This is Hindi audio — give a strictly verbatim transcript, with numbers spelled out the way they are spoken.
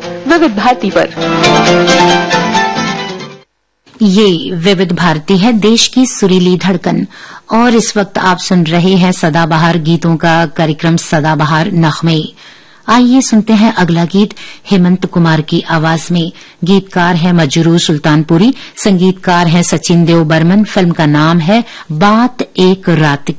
विविध भारती पर। ये विविध भारती है, देश की सुरीली धड़कन। और इस वक्त आप सुन रहे हैं सदाबहार गीतों का कार्यक्रम सदाबहार नगमे। आइए सुनते हैं अगला गीत हेमंत कुमार की आवाज में। गीतकार है मजरू सुल्तानपुरी, संगीतकार है सचिन देव बर्मन। फिल्म का नाम है बात एक रात